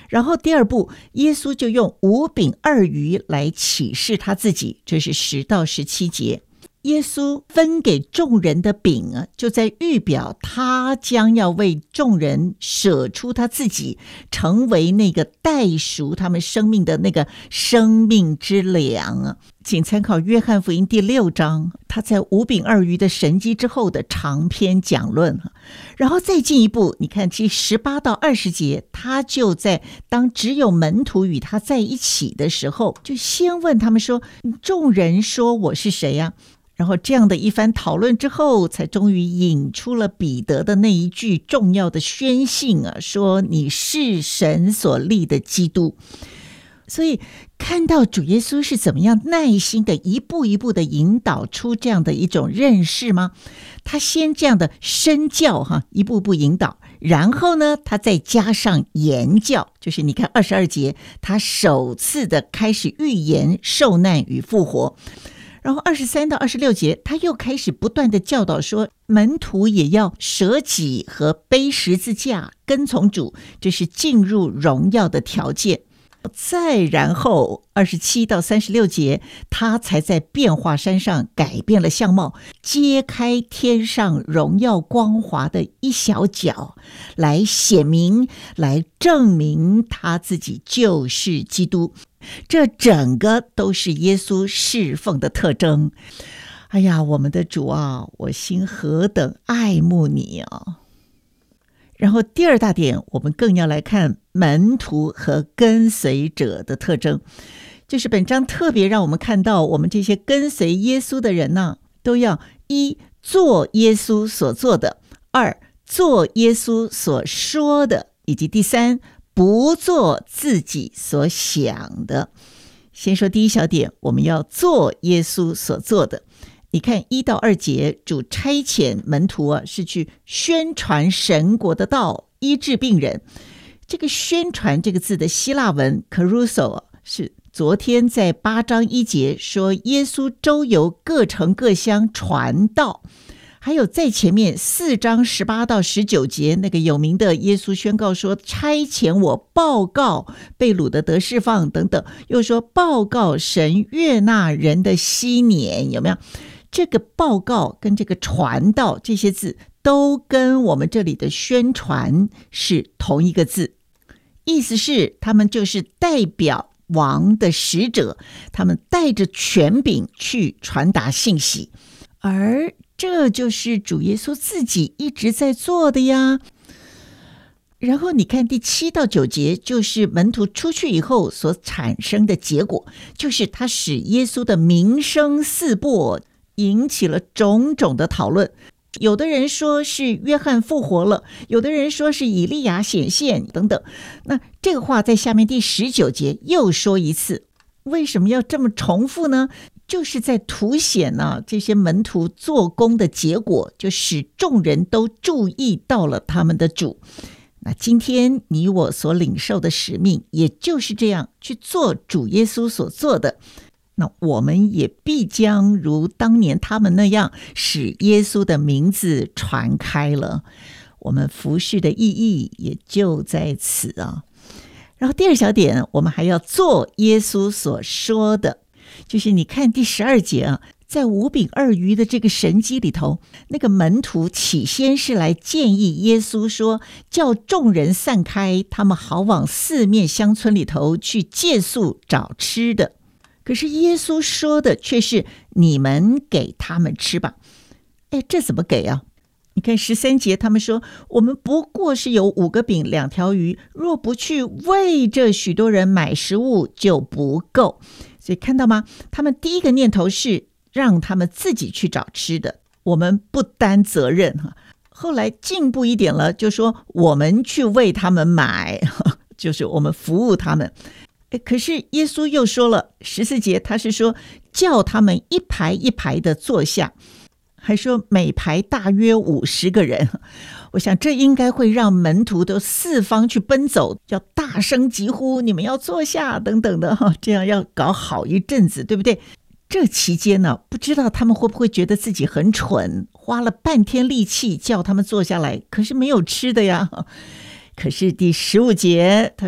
然后第二步，耶稣就用5饼2鱼来启示他自己，这是10到17节。耶稣分给众人的饼啊，就在预表他将要为众人舍出他自己，成为那个代赎他们生命的那个生命之粮啊。请参考约翰福音第6章，他在5饼2鱼的神迹之后的长篇讲论。然后再进一步，你看第18到20节，他就在当只有门徒与他在一起的时候，就先问他们说，众人说我是谁呀？然后这样的一番讨论之后，才终于引出了彼得的那一句重要的宣信啊，说你是神所立的基督。所以看到主耶稣是怎么样耐心的一步一步的引导出这样的一种认识吗？他先这样的身教一步步引导，然后呢他再加上言教，就是你看22节，他首次的开始预言受难与复活。然后23到26节，他又开始不断的教导说，门徒也要舍己和背十字架跟从主，这是进入荣耀的条件。再然后27到36节，他才在变化山上改变了相貌，揭开天上荣耀光华的一小角，来显明，来证明他自己就是基督。这整个都是耶稣侍奉的特征。哎呀，我们的主啊，我心何等爱慕你啊！然后第二大点，我们更要来看门徒和跟随者的特征。就是本章特别让我们看到，我们这些跟随耶稣的人呢，都要1做耶稣所做的，2做耶稣所说的，以及第3不做自己所想的。先说第一小点，我们要做耶稣所做的。你看1到2节，主差遣门徒是去宣传神国的道，医治病人。这个宣传这个字的希腊文 caruso 是昨天在8章1节说耶稣周游各城各乡传道。还有在前面4章18到19节，那个有名的耶稣宣告说，差遣我报告被掳的得释放等等，又说报告神悦纳人的禧年，有没有？这个报告跟这个传道这些字都跟我们这里的宣传是同一个字，意思是他们就是代表王的使者，他们带着权柄去传达信息，而这就是主耶稣自己一直在做的呀。然后你看第7到9节，就是门徒出去以后所产生的结果，就是他使耶稣的名声四播，引起了种种的讨论。有的人说是约翰复活了，有的人说是以利亚显现等等。那这个话在下面第19节又说一次，为什么要这么重复呢？就是在凸显这些门徒做工的结果，就使众人都注意到了他们的主。那今天你我所领受的使命，也就是这样去做主耶稣所做的。那我们也必将如当年他们那样，使耶稣的名字传开了。我们服事的意义也就在此啊。然后第二小点，我们还要做耶稣所说的，就是你看第12节在5饼2鱼的这个神迹里头，那个门徒起先是来建议耶稣说，叫众人散开，他们好往4面乡村里头去借宿找吃的。可是耶稣说的却是你们给他们吃吧。这怎么给啊？你看13节，他们说我们不过是有5个饼2条鱼，若不去为这许多人买食物就不够。所以看到吗？他们第一个念头是让他们自己去找吃的，我们不担责任。后来进步一点了，就说我们去为他们买，就是我们服务他们。可是耶稣又说了14节，他是说叫他们一排一排的坐下，还说每排大约50个人。我想这应该会让门徒都四方去奔走，要大声疾呼你们要坐下等等的，这样要搞好一阵子，对不对？这期间呢，不知道他们会不会觉得自己很蠢，花了半天力气叫他们坐下来，可是没有吃的呀。可是第15节他